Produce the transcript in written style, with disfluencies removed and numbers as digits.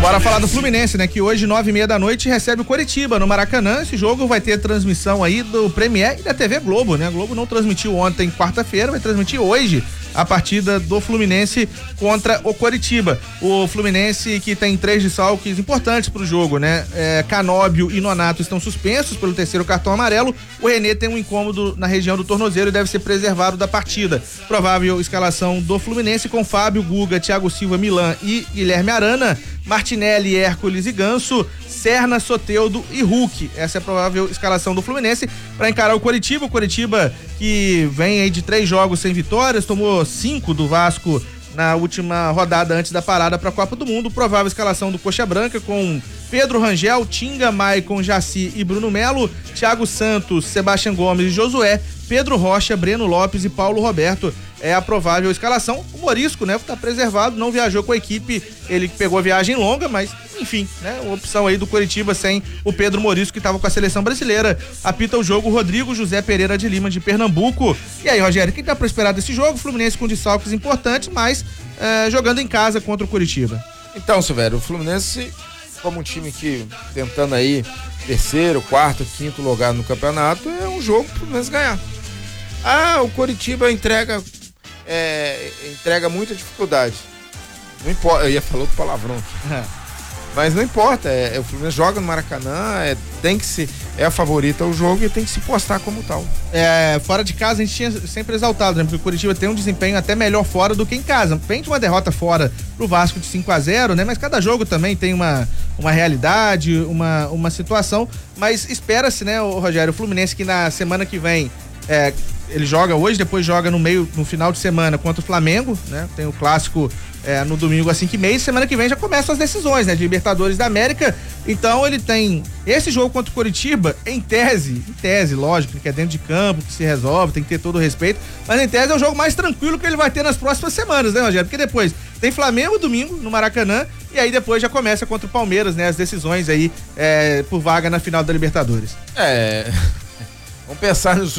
Bora falar do Fluminense, né? Que hoje, 9h30 da noite, recebe o Coritiba no Maracanã. Esse jogo vai ter transmissão aí do Premier e da TV Globo, né? A Globo não transmitiu ontem, quarta-feira, vai transmitir hoje a partida do Fluminense contra o Coritiba. O Fluminense que tem 3 desfalques importantes pro jogo, né? Canóbio e Nonato estão suspensos pelo 3º cartão amarelo. O René tem um incômodo na região do tornozelo e deve ser preservado da partida. Provável escalação do Fluminense com Fábio, Guga, Thiago Silva, Milan e Guilherme Arana, Martinelli, Hércules e Ganso, Serna, Soteldo e Hulk. Essa é a provável escalação do Fluminense para encarar o Coritiba. O Coritiba que vem aí de 3 jogos sem vitórias, tomou 5 do Vasco na última rodada antes da parada para a Copa do Mundo. Provável escalação do Coxa Branca com Pedro Rangel, Tinga, Maicon, Jaci e Bruno Melo, Thiago Santos, Sebastião Gomes e Josué, Pedro Rocha, Breno Lopes e Paulo Roberto. É a provável escalação. O Morisco, né, tá preservado, não viajou com a equipe, ele pegou a viagem longa, mas enfim, né, opção aí do Coritiba sem o Pedro Morisco, que tava com a seleção brasileira. Apita o jogo Rodrigo José Pereira de Lima, de Pernambuco. E aí, Rogério, o que dá pra esperar desse jogo? Fluminense com desfalques importantes, mas jogando em casa contra o Coritiba. Então, Silvério, o Fluminense, como um time que tentando aí 3º, 4º, 5º lugar no campeonato, é um jogo pro Fluminense ganhar. O Coritiba entrega muita dificuldade. Não importa, eu ia falar outro palavrão aqui. Mas não importa, o Fluminense joga no Maracanã, é a favorita ao jogo e tem que se postar como tal. Fora de casa a gente tinha sempre exaltado, né? Porque o Coritiba tem um desempenho até melhor fora do que em casa. Vem de uma derrota fora pro Vasco de 5-0, né? Mas cada jogo também tem uma realidade, uma situação. Mas espera-se, né, Rogério, o Fluminense que na semana que vem ele joga hoje, depois joga no final de semana contra o Flamengo, né? Tem o clássico no domingo às 5h30, semana que vem já começam as decisões, né? De Libertadores da América. Então ele tem esse jogo contra o Coritiba, em tese, lógico, que é dentro de campo, que se resolve, tem que ter todo o respeito, mas em tese é o jogo mais tranquilo que ele vai ter nas próximas semanas, né, Rogério? Porque depois tem Flamengo domingo no Maracanã e aí depois já começa contra o Palmeiras, né? As decisões aí por vaga na final da Libertadores. Vamos pensar nos